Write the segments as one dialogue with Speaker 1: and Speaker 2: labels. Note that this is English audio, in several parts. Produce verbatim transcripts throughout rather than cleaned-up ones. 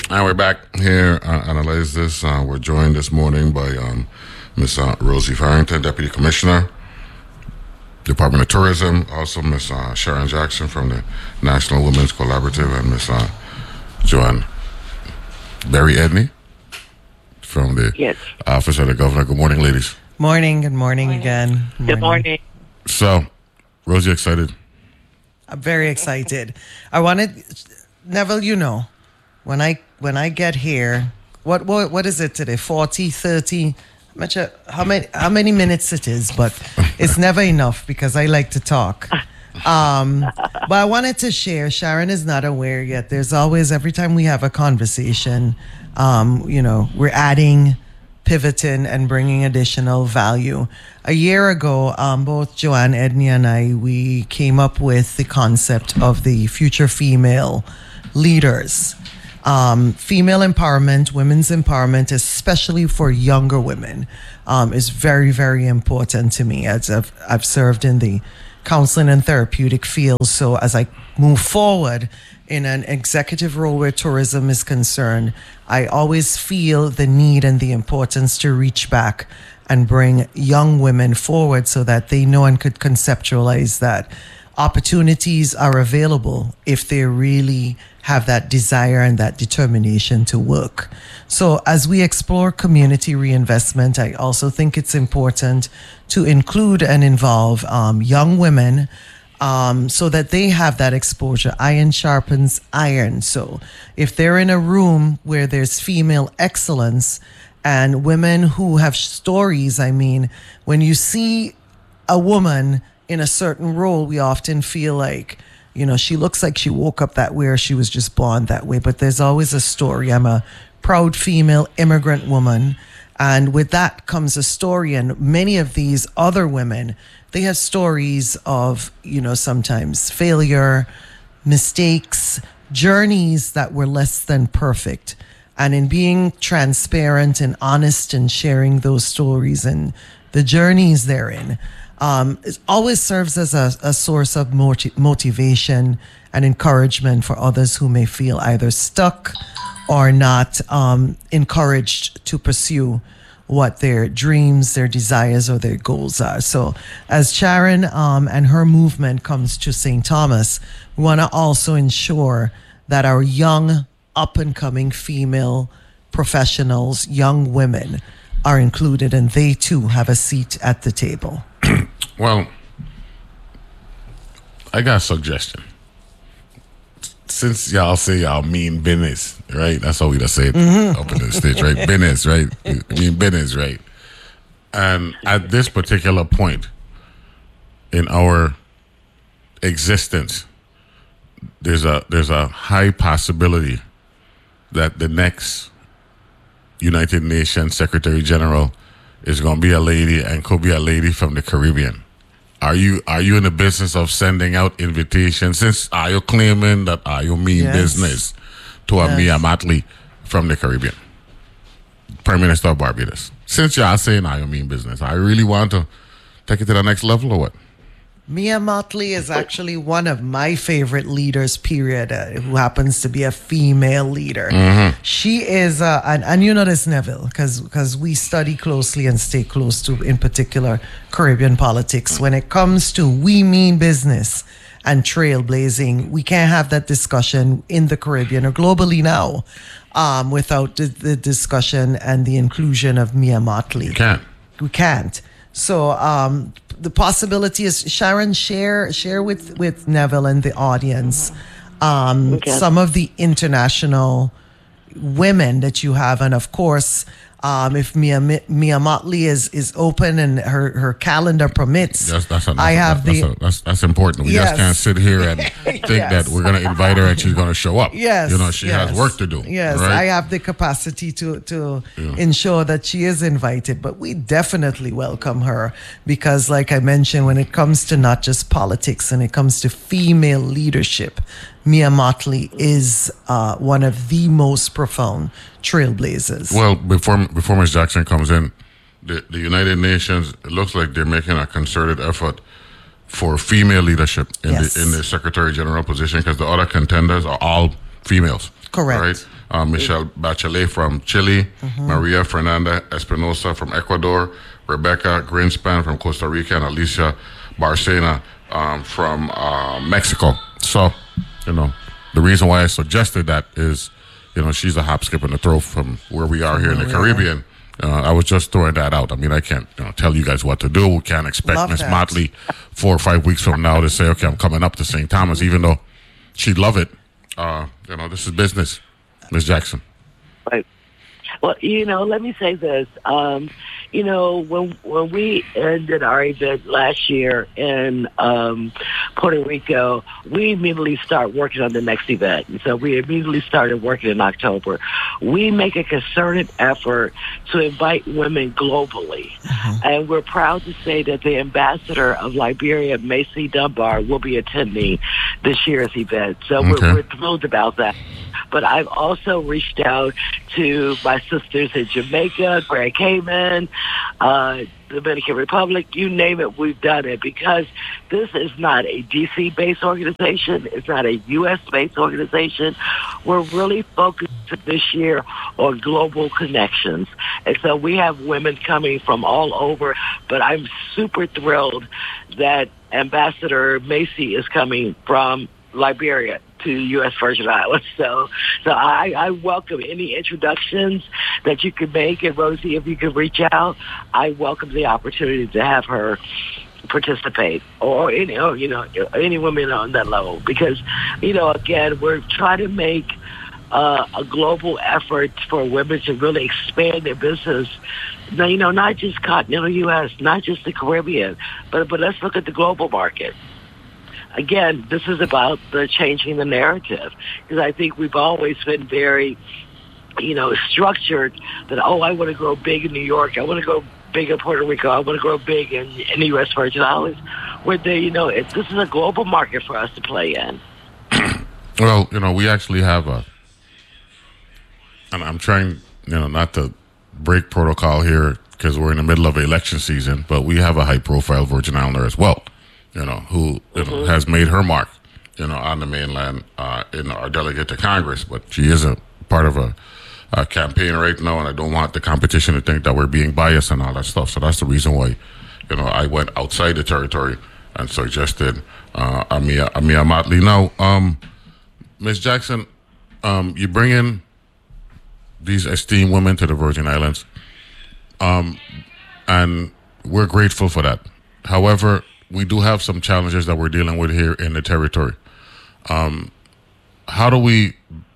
Speaker 1: And we're back here on Analyze This. Uh, we're joined this morning by um, Miss Uh, Rosie Farrington, Deputy Commissioner, Department of Tourism. Also, Miss Uh, Sharon Jackson from the National Women's Collaborative, and Miss Uh, Joanne Berry Edney from the
Speaker 2: yes.
Speaker 1: Office of the Governor. Good morning, ladies.
Speaker 3: Morning. Good morning,
Speaker 2: morning.
Speaker 3: again.
Speaker 2: Good morning. Good morning.
Speaker 1: So, Rosie, excited?
Speaker 3: I'm very excited. I wanted, Neville, you know, when I when I get here, what what what is it today? forty, thirty? How much? uh, How many? How many minutes it is? But it's never enough because I like to talk. Um, but I wanted to share. Sharon is not aware yet. There's always, every time we have a conversation, um, you know, we're adding, pivoting, and bringing additional value. A year ago, um, both Joanne Edney and I, we came up with the concept of the future female leaders. Um, female empowerment, women's empowerment, especially for younger women, um, is very, very important to me, as I've, I've served in the counseling and therapeutic field. So as I move forward in an executive role where tourism is concerned, I always feel the need and the importance to reach back and bring young women forward so that they know and could conceptualize that opportunities are available if they really have that desire and that determination to work. So as we explore community reinvestment, I also think it's important to include and involve um, young women um, so that they have that exposure. Iron sharpens iron. So if they're in a room where there's female excellence and women who have stories, I mean, when you see a woman in a certain role, we often feel like, you know, she looks like she woke up that way or she was just born that way. But there's always a story. I'm a proud female immigrant woman. And with that comes a story. And many of these other women, they have stories of, you know, sometimes failure, mistakes, journeys that were less than perfect. And in being transparent and honest and sharing those stories and the journeys therein, Um, it always serves as a, a source of moti- motivation and encouragement for others who may feel either stuck or not um, encouraged to pursue what their dreams, their desires, or their goals are. So as Sharon um, and her movement comes to Saint Thomas, we want to also ensure that our young, up-and-coming female professionals, young women, are included and they too have a seat at the table.
Speaker 1: Well, I got a suggestion. Since y'all say y'all mean business, right? That's how we just say it mm-hmm. up in the States, right? Business, right? I mean business, right? And at this particular point in our existence, there's a there's a high possibility that the next United Nations Secretary General is going to be a lady and could be a lady from the Caribbean. Are you are you in the business of sending out invitations? Since are you claiming that are you mean
Speaker 3: yes.
Speaker 1: business to a yes. Mia Mottley from the Caribbean, Prime Minister of Barbados? Since you are saying are you mean business, I really want to take it to the next level or what?
Speaker 3: Mia Mottley is actually one of my favorite leaders, period, uh, who happens to be a female leader.
Speaker 1: Mm-hmm.
Speaker 3: She is, uh, and, and you know this, Neville, because because we study closely and stay close to, in particular, Caribbean politics. When it comes to we mean business and trailblazing, we can't have that discussion in the Caribbean or globally now um, without the, the discussion and the inclusion of Mia Mottley.
Speaker 1: You can't.
Speaker 3: We can't. So um, the possibility is, Sharon, share share with, with Neville and the audience um,
Speaker 2: okay.
Speaker 3: some of the international women that you have. And of course, um, if Mia Mia Mottley is, is open and her, her calendar permits,
Speaker 1: that's, that's a, that's
Speaker 3: I have
Speaker 1: that's
Speaker 3: the...
Speaker 1: A, that's, that's important. We
Speaker 3: yes.
Speaker 1: just can't sit here and think
Speaker 3: yes.
Speaker 1: that we're going to invite her and she's going to show up.
Speaker 3: Yes.
Speaker 1: You know, she
Speaker 3: yes.
Speaker 1: has work to do.
Speaker 3: Yes,
Speaker 1: right?
Speaker 3: I have the capacity to, to
Speaker 1: yeah.
Speaker 3: ensure that she is invited, but we definitely welcome her because, like I mentioned, when it comes to not just politics and it comes to female leadership, Mia Mottley is uh, one of the most profound trailblazers.
Speaker 1: Well, before before Miz Jackson comes in, the, the United Nations, it looks like they're making a concerted effort for female leadership in
Speaker 3: yes.
Speaker 1: the in the Secretary General position because the other contenders are all females.
Speaker 3: Correct.
Speaker 1: Right? uh, Michelle Bachelet from Chile, mm-hmm. Maria Fernanda Espinosa from Ecuador, Rebecca Greenspan from Costa Rica, and Alicia Barcena um, from uh, Mexico. So, you know, the reason why I suggested that is, you know, she's a hop, skip, and a throw from where we are here in the Caribbean. Uh, I was just throwing that out. I mean, I can't you know, tell you guys what to do. We can't expect Miss Motley four or five weeks from now to say, okay, I'm coming up to Saint Thomas, even though she'd love it. Uh, you know, this is business, Miss Jackson.
Speaker 2: Right. Well, you know, let me say this. Um, you know, when when we ended our event last year in um, Puerto Rico, we immediately start working on the next event. And so we immediately started working in October. We make a concerted effort to invite women globally. Mm-hmm. And we're proud to say that the ambassador of Liberia, Macy Dunbar, will be attending this year's event. So okay. we're, we're thrilled about that. But I've also reached out to my sisters in Jamaica, Grand Cayman, uh, Dominican Republic, you name it, we've done it, because this is not a D C-based organization. It's not a U S-based organization. We're really focused this year on global connections. And so we have women coming from all over, but I'm super thrilled that Ambassador Macy is coming from Liberia to U S Virgin Islands. So so I, I welcome any introductions that you could make. And Rosie, if you could reach out, I welcome the opportunity to have her participate, or any, or, you know, any women on that level. Because, you know, again, we're trying to make uh, a global effort for women to really expand their business. Now, you know, not just continental U S, not just the Caribbean, but but let's look at the global market. Again, this is about the changing the narrative, because I think we've always been very, you know, structured that, oh, I want to grow big in New York, I want to grow big in Puerto Rico, I want to grow big in, in the U S Virgin Islands, where they, you know, it, this is a global market for us to play in.
Speaker 1: Well, you know, we actually have a, and I'm trying, you know, not to break protocol here because we're in the middle of election season, but we have a high-profile Virgin Islander as well. You know, who you know, mm-hmm. has made her mark, you know, on the mainland uh, in our delegate to Congress. But she is a part of a, a campaign right now, and I don't want the competition to think that we're being biased and all that stuff. So that's the reason why, you know, I went outside the territory and suggested uh, Amia, Amia Motley. Now, um, Miz Jackson, um, you bring in these esteemed women to the Virgin Islands, um, and we're grateful for that. However, we do have some challenges that we're dealing with here in the territory. Um, how do we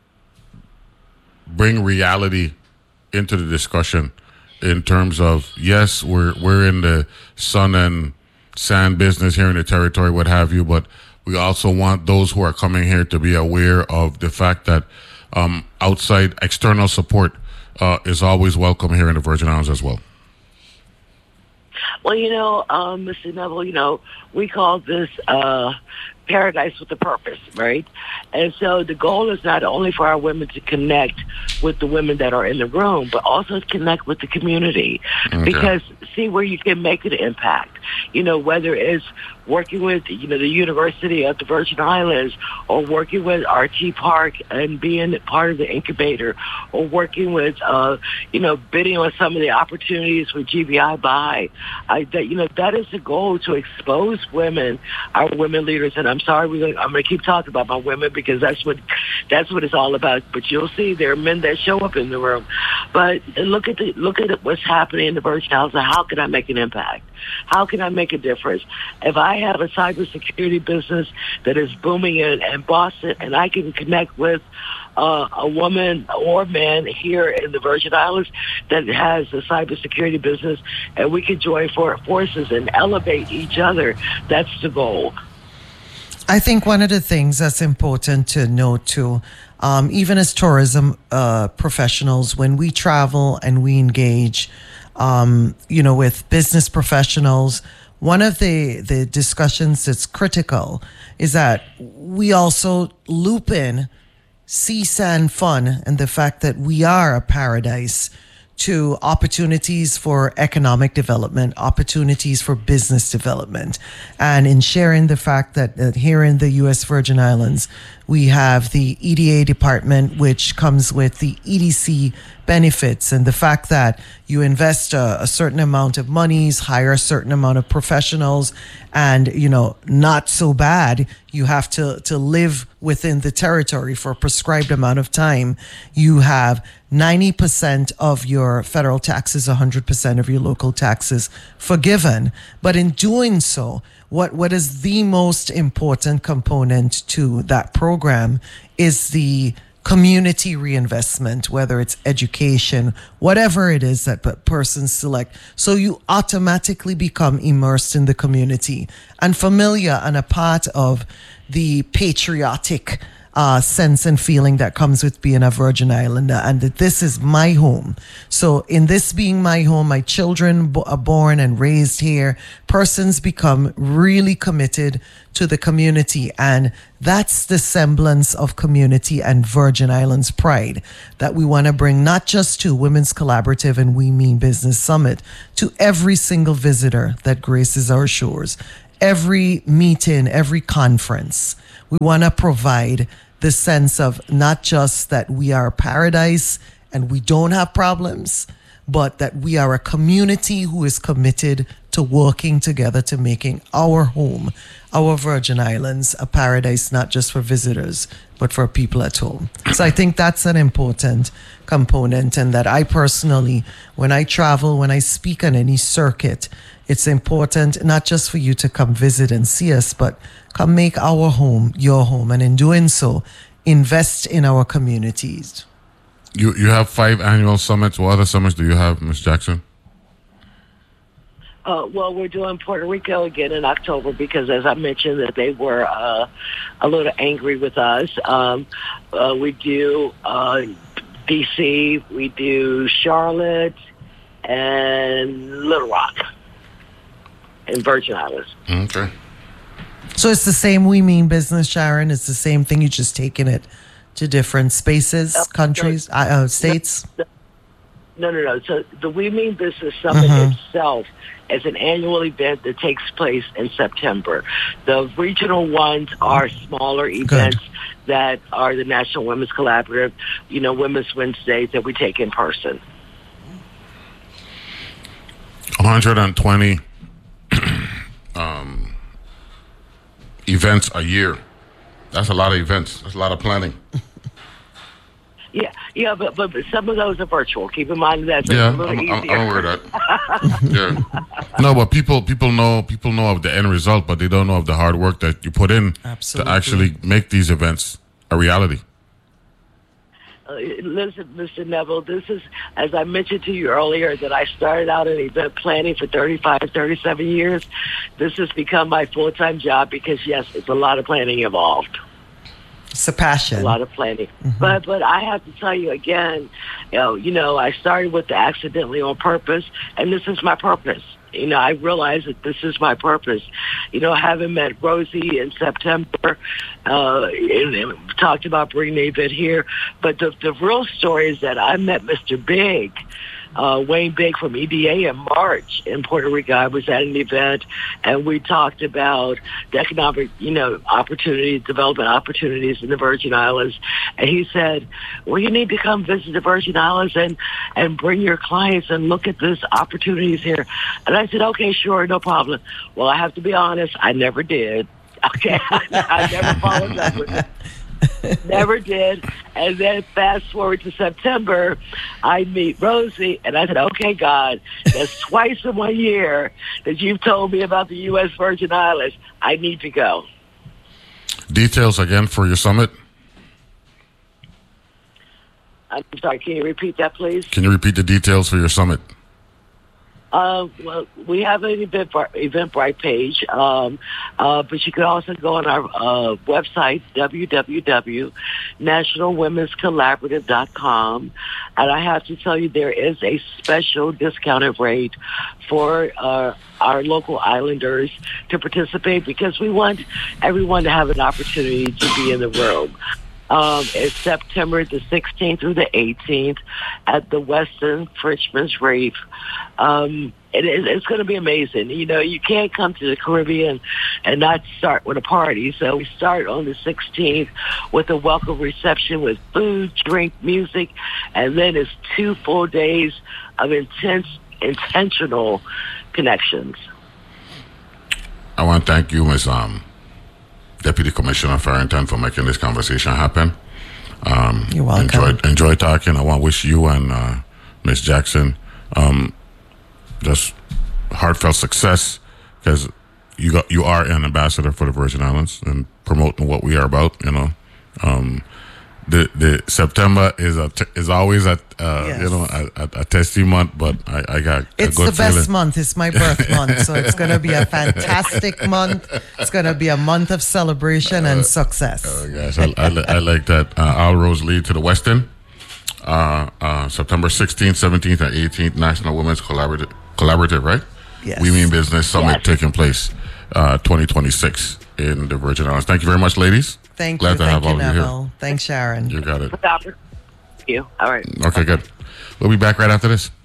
Speaker 1: bring reality into the discussion in terms of, yes, we're we're in the sun and sand business here in the territory, what have you, but we also want those who are coming here to be aware of the fact that um, outside external support uh, is always welcome here in the Virgin Islands as well.
Speaker 2: Well, you know, um, Mister Neville, you know, we call this uh, paradise with a purpose, right? And so the goal is not only for our women to connect with the women that are in the room, but also to connect with the community. Okay. Because see where you can make an impact. You know, whether it's working with, you know, the University of the Virgin Islands, or working with R T Park and being part of the incubator, or working with, uh, you know, bidding on some of the opportunities with G B I Buy. I, that, you know, that is the goal, to expose women, our women leaders. And I'm sorry, we're gonna, I'm going to keep talking about my women because that's what that's what it's all about. But you'll see there are men that show up in the room. But look at the look at what's happening in the Virgin Islands. How can I make an impact? How can I make a difference? If I have a cybersecurity business that is booming in, in Boston, and I can connect with uh, a woman or man here in the Virgin Islands that has a cybersecurity business, and we can join for forces and elevate each other, that's the goal.
Speaker 3: I think one of the things that's important to note too, um, even as tourism uh, professionals, when we travel and we engage, um, you know, with business professionals, one of the, the discussions that's critical is that we also loop in sea, sand, fun, and the fact that we are a paradise, to opportunities for economic development, opportunities for business development. And in sharing the fact that, that here in the U S Virgin Islands, We have the E D A department, which comes with the E D C benefits, and the fact that you invest a, a certain amount of monies, hire a certain amount of professionals, and, you know, not so bad, you have to, to live within the territory for a prescribed amount of time. You have ninety percent of your federal taxes, one hundred percent of your local taxes forgiven. But in doing so, what, what is the most important component to that program is the community reinvestment, whether it's education, whatever it is that p- persons select. So you automatically become immersed in the community and familiar and a part of the patriotic uh, sense and feeling that comes with being a Virgin Islander, and that this is my home. So in this being my home, my children bo- are born and raised here, persons become really committed to the community, and that's the semblance of community and Virgin Islands pride that we want to bring, not just to Women's Collaborative and We Mean Business Summit, to every single visitor that graces our shores, every meeting, every conference. We want to provide the sense of not just that we are a paradise and we don't have problems, but that we are a community who is committed to working together to making our home, our Virgin Islands, a paradise not just for visitors, but for people at home. So I think that's an important component, and that I personally, when I travel, when I speak on any circuit, it's important not just for you to come visit and see us, but come make our home your home. And in doing so, invest in our communities.
Speaker 1: You you have five annual summits. What other summits do you have, Miz Jackson?
Speaker 2: Uh, well, we're doing Puerto Rico again in October because, as I mentioned, that they were uh, a little angry with us. Um, uh, we do uh, D C, we do Charlotte, and Little Rock in Virgin Islands.
Speaker 1: Okay.
Speaker 3: So it's the same We Mean Business, Sharon. It's the same thing. You're just taking it to different spaces,
Speaker 2: Uh,
Speaker 3: countries,
Speaker 2: no,
Speaker 3: uh, uh, states.
Speaker 2: No, no, no. So the We Mean Business Summit
Speaker 3: Mhm.
Speaker 2: itself is an annual event that takes place in September. The regional ones are smaller events that are the National Women's Collaborative, you know, Women's Wednesdays that we take in person.
Speaker 1: one hundred twenty um, events a year. That's a lot of events. That's a lot of planning.
Speaker 2: Yeah, yeah, but, but but some of those are virtual. Keep in mind that. So
Speaker 1: Yeah,
Speaker 2: it's a little
Speaker 1: I'm, I'm,
Speaker 2: easier.
Speaker 1: I'm aware of that. Yeah. No, but people people know people know of the end result, but they don't know of the hard work that you put in
Speaker 3: Absolutely.
Speaker 1: to actually make these events a reality.
Speaker 2: Uh, listen, Mister Neville, this is, as I mentioned to you earlier, that I started out in event planning for thirty-five, thirty-seven years. This has become my full-time job because, yes, it's a lot of planning involved.
Speaker 3: It's a passion.
Speaker 2: A lot of planning. Mm-hmm. But but I have to tell you again, you know, you know, I started with the accidentally on purpose, and this is my purpose. You know, I realize that this is my purpose. You know, having met Rosie in September, uh, and, and talked about bringing the event here, but the, the real story is that I met Mister Big, uh, Wayne Big from E D A in March in Puerto Rico. I was at an event, and we talked about the economic, you know, opportunities, development opportunities in the Virgin Islands. And he said, well, you need to come visit the Virgin Islands and, and bring your clients and look at this opportunities here. And I said, okay, sure, no problem. Well, I have to be honest, I never did. Okay, I never followed up with it. Never did. And then fast forward to September, I meet Rosie, and I said, okay, God, that's twice in one year that you've told me about the U S Virgin Islands. I need to go.
Speaker 1: Details again for your summit?
Speaker 2: I'm sorry, can you repeat that, please?
Speaker 1: Can you repeat the details for your summit?
Speaker 2: Uh, well, we have an event Eventbrite page, um, uh, but you can also go on our uh, website, w w w dot national women's collaborative dot com. And I have to tell you, there is a special discounted rate for uh, our local islanders to participate because we want everyone to have an opportunity to be in the room. Um, it's September the sixteenth through the eighteenth at the Westin Frenchman's Reef. Um, it is, it's going to be amazing. You know, you can't come to the Caribbean and not start with a party. So we start on the sixteenth with a welcome reception with food, drink, music, and then it's two full days of intense, intentional connections.
Speaker 1: I want to thank you, Miz Um, Deputy Commissioner Farrington, for making this conversation happen. Um,
Speaker 3: You're welcome.
Speaker 1: Enjoy, enjoy talking. I want to wish you and uh, Miz Jackson um, just heartfelt success, because you got you are an ambassador for the Virgin Islands and promoting what we are about. You know, um, the the September is a t- is always a uh,
Speaker 3: Yes.
Speaker 1: you know a, a, a testy month, but I, I got
Speaker 3: It's
Speaker 1: a good
Speaker 3: the best
Speaker 1: feeling.
Speaker 3: month. It's my birth month, so it's going to be a fantastic month. It's going to be a month of celebration and success.
Speaker 1: Oh, gosh, I, I, li- I like that. Uh, All roads lead to the Westin. Uh, uh, September sixteenth, seventeenth, and eighteenth, National Women's Collaborative, Collaborative, right?
Speaker 3: Yes.
Speaker 1: We Mean Business Summit
Speaker 2: Yes.
Speaker 1: taking place uh, twenty twenty-six in the Virgin Islands. Thank you very much, ladies.
Speaker 3: Thank
Speaker 1: Glad
Speaker 3: you.
Speaker 1: to
Speaker 3: Thank
Speaker 1: have
Speaker 3: you,
Speaker 1: all of you
Speaker 3: Neville.
Speaker 1: here.
Speaker 3: Thanks, Sharon.
Speaker 1: You got it.
Speaker 2: Thank you. All right.
Speaker 1: Okay, good. We'll be back right after this.